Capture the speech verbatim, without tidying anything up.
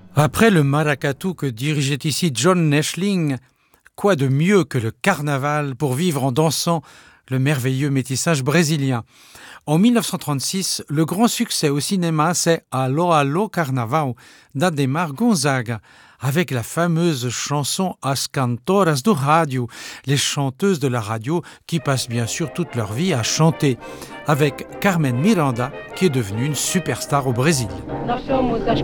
Après le maracatu que dirigeait ici John Neschling, quoi de mieux que le carnaval pour vivre en dansant le merveilleux métissage brésilien. En dix-neuf cent trente-six, le grand succès au cinéma, c'est Allo Allo Carnaval d'Ademar Gonzaga, avec la fameuse chanson As Cantoras do Rádio, les chanteuses de la radio qui passent bien sûr toute leur vie à chanter, avec Carmen Miranda qui est devenue une superstar au Brésil.